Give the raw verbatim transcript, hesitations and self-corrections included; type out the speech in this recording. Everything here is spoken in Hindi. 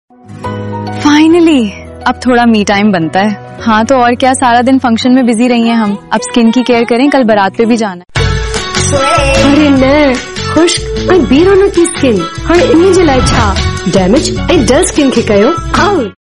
फाइनली अब थोड़ा मी टाइम बनता है। हाँ तो और क्या, सारा दिन फंक्शन में बिजी रही हैं हम। अब स्किन की केयर करें, कल बारात पे भी जाना है। अरे न खुश्क ऐं बीरोनो की स्किन हाणे इन जे लाइ छा डैमेज ऐं डल स्किन खे कयो आउट।